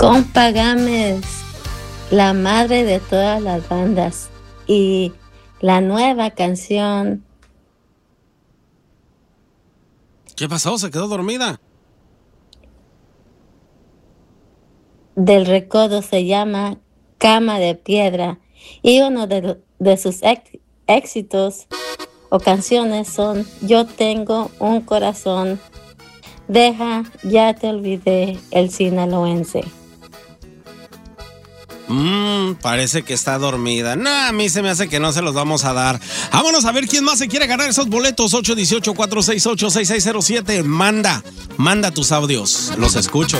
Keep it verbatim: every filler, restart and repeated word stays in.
Compa Gámez, la madre de todas las bandas, y la nueva canción. ¿Qué pasó? ¿Se quedó dormida? Del Recodo se llama Cama de Piedra, y uno de, de sus ex, éxitos o canciones son Yo tengo un corazón, Deja, ya te olvidé, el sinaloense. Mmm, parece que está dormida. No, a mí se me hace que no se los vamos a dar. Vámonos a ver quién más se quiere ganar esos boletos. ocho uno ocho, cuatro seis ocho, seis seis cero siete. Manda, manda tus audios. Los escucho.